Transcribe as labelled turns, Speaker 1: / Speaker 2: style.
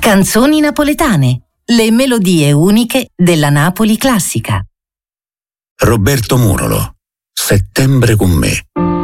Speaker 1: Canzoni napoletane, le melodie uniche della Napoli classica.
Speaker 2: Roberto Murolo, Settembre con me.